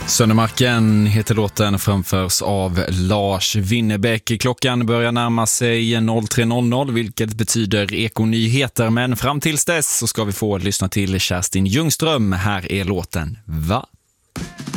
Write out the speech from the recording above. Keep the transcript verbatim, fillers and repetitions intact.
Söndermarken heter låten, framförs av Lars Winnerbäck. Klockan börjar närma sig noll tre noll noll, vilket betyder ekonyheter. Men fram tills dess så ska vi få lyssna till Kerstin Ljungström. Här är låten Va?